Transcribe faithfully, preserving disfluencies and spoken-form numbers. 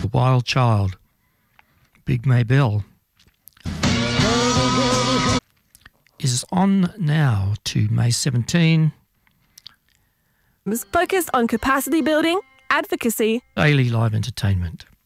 The Wild Child, Big Maybelle, is on now to May seventeenth. Focused on capacity building, advocacy, Daily live entertainment.